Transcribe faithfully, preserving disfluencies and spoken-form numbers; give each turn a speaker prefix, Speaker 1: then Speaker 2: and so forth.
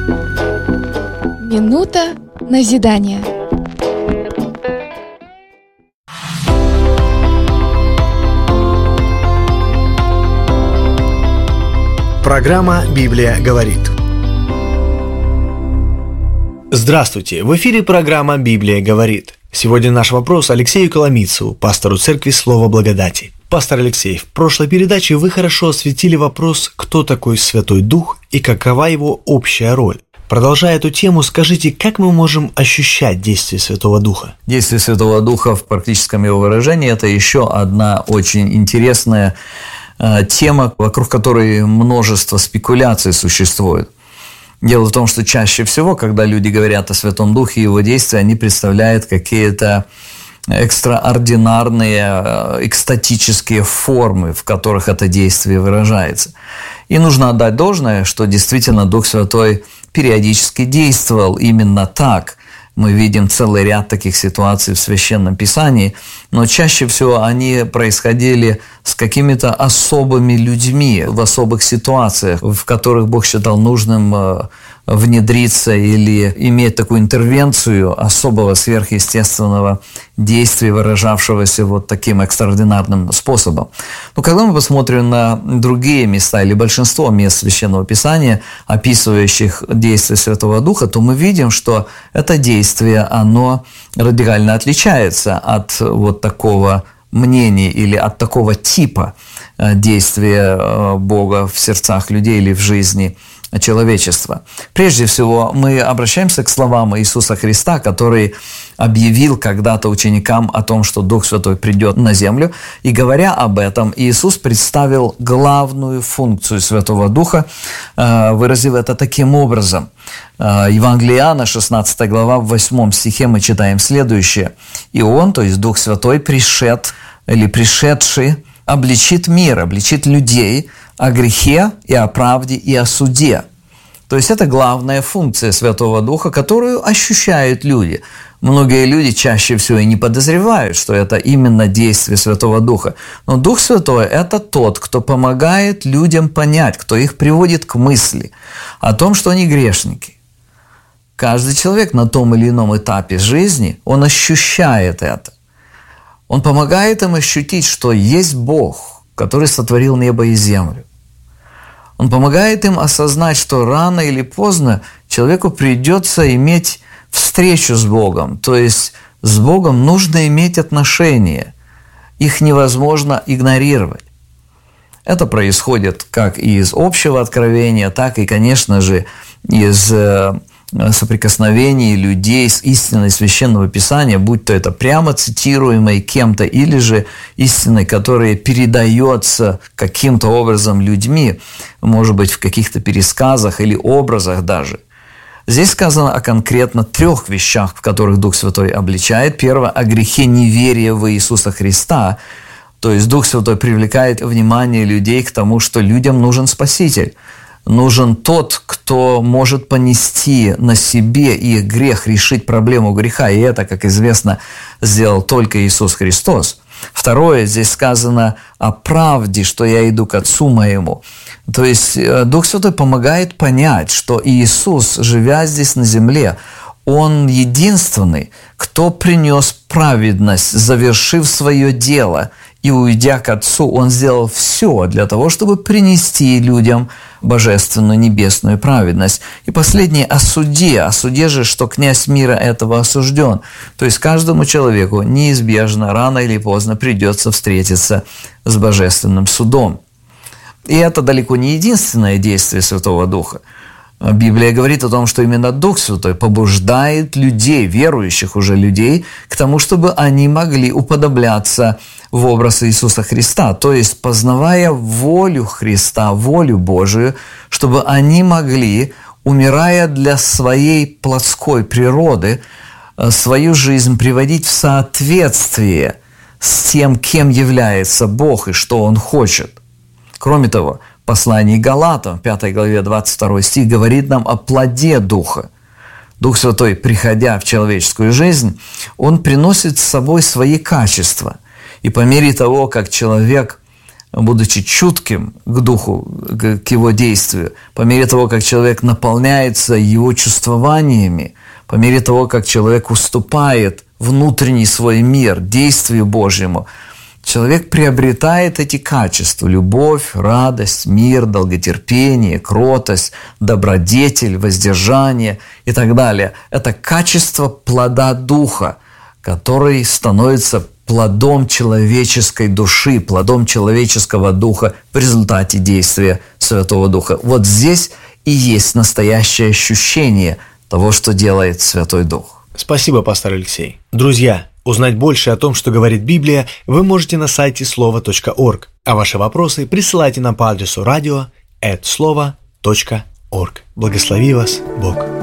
Speaker 1: Минута назидания.
Speaker 2: Программа «Библия говорит». Здравствуйте! В эфире программа «Библия говорит». Сегодня наш вопрос Алексею Коломийцеву, пастору церкви Слово Благодати. Пастор Алексей, в прошлой передаче вы хорошо осветили вопрос, кто такой Святой Дух и какова его общая роль. Продолжая эту тему, скажите, как мы можем ощущать действие Святого Духа?
Speaker 3: Действие Святого Духа в практическом его выражении – это еще одна очень интересная э, тема, вокруг которой множество спекуляций существует. Дело в том, что чаще всего, когда люди говорят о Святом Духе и его действии, они представляют какие-то экстраординарные, экстатические формы, в которых это действие выражается. И нужно отдать должное, что действительно Дух Святой периодически действовал именно так. Мы видим целый ряд таких ситуаций в Священном Писании, но чаще всего они происходили с какими-то особыми людьми, в особых ситуациях, в которых Бог считал нужным внедриться или иметь такую интервенцию особого сверхъестественного действия, выражавшегося вот таким экстраординарным способом. Но когда мы посмотрим на другие места или большинство мест Священного Писания, описывающих действие Святого Духа, то мы видим, что это действие, оно радикально отличается от вот такого мнения или от такого типа действия Бога в сердцах людей или в жизни человечества. Прежде всего, мы обращаемся к словам Иисуса Христа, который объявил когда-то ученикам о том, что Дух Святой придет на землю. И говоря об этом, Иисус представил главную функцию Святого Духа, выразив это таким образом. Евангелие Иоанна, шестнадцатая глава, в восьмом стихе мы читаем следующее. «И Он, то есть Дух Святой, пришед или пришедший, обличит мир, обличит людей о грехе и о правде и о суде». То есть это главная функция Святого Духа, которую ощущают люди. Многие люди чаще всего и не подозревают, что это именно действие Святого Духа. Но Дух Святой – это тот, кто помогает людям понять, кто их приводит к мысли о том, что они грешники. Каждый человек на том или ином этапе жизни, он ощущает это. Он помогает им ощутить, что есть Бог, который сотворил небо и землю. Он помогает им осознать, что рано или поздно человеку придется иметь встречу с Богом. То есть с Богом нужно иметь отношения. Их невозможно игнорировать. Это происходит как из общего откровения, так и, конечно же, из соприкосновений людей с истиной Священного Писания, будь то это прямо цитируемой кем-то, или же истиной, которая передается каким-то образом людьми, может быть, в каких-то пересказах или образах даже. Здесь сказано о конкретно трех вещах, в которых Дух Святой обличает. Первое – о грехе неверия в Иисуса Христа. То есть Дух Святой привлекает внимание людей к тому, что людям нужен Спаситель. Нужен тот, кто может понести на себе их грех, решить проблему греха. И это, как известно, сделал только Иисус Христос. Второе, здесь сказано о правде, что я иду к Отцу моему. То есть Дух Святой помогает понять, что Иисус, живя здесь на земле, Он единственный, кто принес праведность, завершив свое дело. И уйдя к Отцу, Он сделал все для того, чтобы принести людям божественную небесную праведность. И последнее о суде. О суде же, что князь мира этого осужден. То есть каждому человеку неизбежно, рано или поздно придется встретиться с божественным судом. И это далеко не единственное действие Святого Духа. Библия говорит о том, что именно Дух Святой побуждает людей, верующих уже людей, к тому, чтобы они могли уподобляться в образ Иисуса Христа, то есть познавая волю Христа, волю Божию, чтобы они могли, умирая для своей плотской природы, свою жизнь приводить в соответствие с тем, кем является Бог и что Он хочет. Кроме того, в послании Галатам, пятой главе, двадцать второй стих, говорит нам о плоде Духа. Дух Святой, приходя в человеческую жизнь, Он приносит с собой свои качества. И по мере того, как человек будучи чутким к Духу, к его действию, по мере того, как человек наполняется его чувствованиями, по мере того, как человек уступает внутренний свой мир действию Божьему, человек приобретает эти качества – любовь, радость, мир, долготерпение, кротость, добродетель, воздержание и так далее. Это качество плода Духа, который становится плодом человеческой души, плодом человеческого духа в результате действия Святого Духа. Вот здесь и есть настоящее ощущение того, что делает Святой Дух.
Speaker 2: Спасибо, пастор Алексей. Друзья, узнать больше о том, что говорит Библия, вы можете на сайте слова точка орг, а ваши вопросы присылайте нам по адресу радио эт слова точка орг. Благослови вас Бог.